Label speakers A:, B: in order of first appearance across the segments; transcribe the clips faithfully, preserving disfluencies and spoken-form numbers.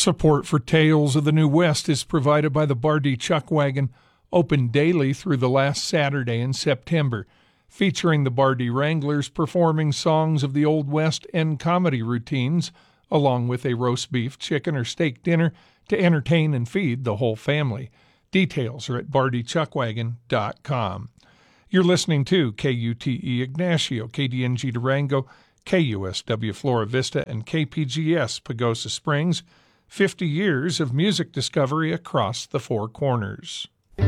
A: Support for Tales of the New West is provided by the Bardi Chuck Wagon, open daily through the last Saturday in September, featuring the Bardi Wranglers performing songs of the Old West and comedy routines, along with a roast beef, chicken, or steak dinner to entertain and feed the whole family. Details are at bardi chuck wagon dot com. You're listening to K U T E Ignacio, K D N G Durango, K U S W Flora Vista, and K P G S Pagosa Springs, fifty years of music discovery across the Four Corners.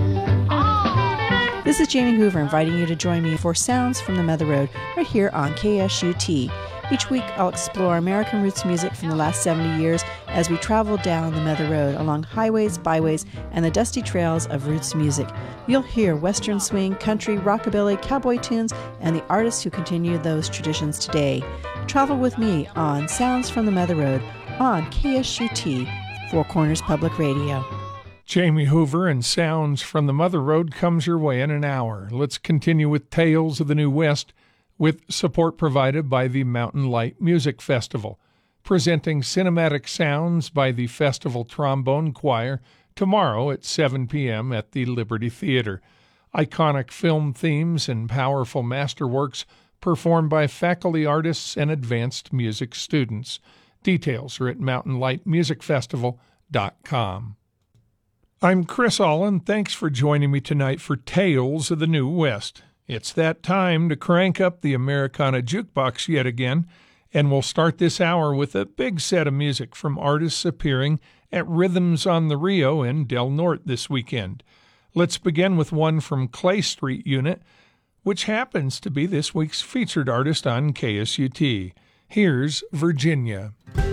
B: This is Jamie Hoover inviting you to join me for Sounds from the Mother Road right here on K S U T. Each week I'll explore American roots music from the last seventy years as we travel down the Mother Road along highways, byways, and the dusty trails of roots music. You'll hear Western swing, country, rockabilly, cowboy tunes, and the artists who continue those traditions today. Travel with me on Sounds from the Mother Road on K S U T, Four Corners Public Radio.
A: Jamie Hoover and Sounds from the Mother Road comes your way in an hour. Let's continue with Tales of the New West, with support provided by the Mountain Light Music Festival, presenting cinematic sounds by the Festival Trombone Choir tomorrow at seven p.m. at the Liberty Theater. Iconic film themes and powerful masterworks performed by faculty artists and advanced music students. Details are at mountain light music festival dot com. I'm Chris Allen. Thanks for joining me tonight for Tales of the New West. It's that time to crank up the Americana Jukebox yet again, and we'll start this hour with a big set of music from artists appearing at Rhythms on the Rio in Del Norte this weekend. Let's begin with one from Clay Street Unit, which happens to be this week's featured artist on K S U T. Here's Virginia.